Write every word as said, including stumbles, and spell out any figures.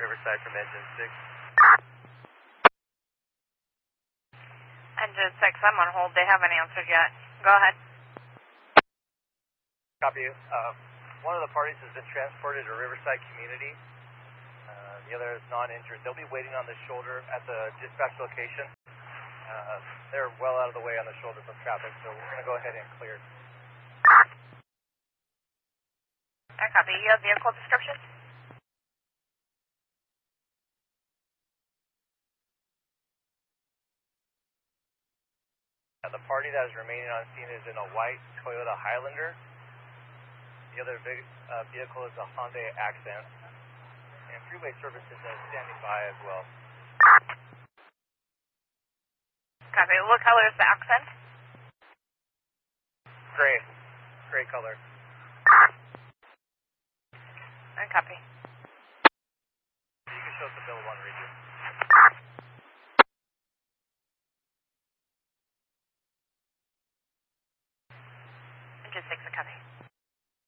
Riverside from engine six. Engine six, I'm on hold. They haven't answered yet. Go ahead. Copy. Uh, one of the parties has been transported to Riverside Community. Uh, the other is non-injured. They'll be waiting on the shoulder at the dispatch location. Uh, they're well out of the way on the shoulder from traffic, so we're going to go ahead and clear. I copy. You have vehicle description? Uh, the party that is remaining on scene is in a white Toyota Highlander. The other big, uh, vehicle is a Hyundai Accent. And freeway services are standing by as well. Copy. What color is the Accent? Gray. Gray color. I copy. You can show us the bill of one region. Engine six, I copy.